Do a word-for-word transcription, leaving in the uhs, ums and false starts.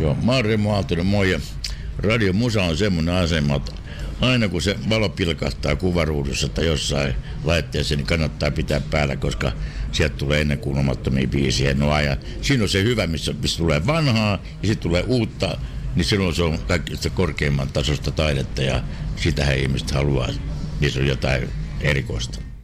Joo, mä oon Remo Aaltonen, moi. Ja Radio Musa on semmoinen asema, että aina kun se valo pilkahtaa kuvaruudussa tai jossain laitteessa, niin kannattaa pitää päällä, koska sieltä tulee ennenkuulumattomia biisiä. No, ja siinä on se hyvä, missä, missä tulee vanhaa ja sitten tulee uutta, niin silloin se on kaikista korkeimman tasosta taidetta ja sitähän ihmiset haluaa, missä on jotain erikoista.